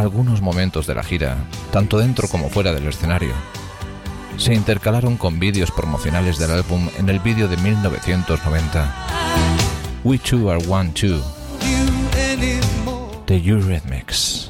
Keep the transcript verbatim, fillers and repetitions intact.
algunos momentos de la gira, tanto dentro como fuera del escenario. Se intercalaron con vídeos promocionales del álbum en el vídeo de mil novecientos noventa, We Two Are One Two, de Eurythmics.